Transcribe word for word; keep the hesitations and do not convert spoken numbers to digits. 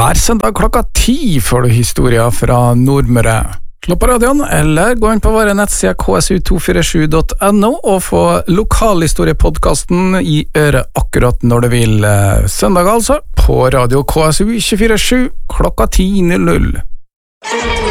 Hver søndag klokka ti får du historier fra Nordmøre. Slå på radioen, eller gå inn på våre nettsider k s u to fire sju punktum n o og få lokalhistoriepodcasten i øret akkurat når du vil. Søndag altså, på radio K S U to fire sju klokka ti null null.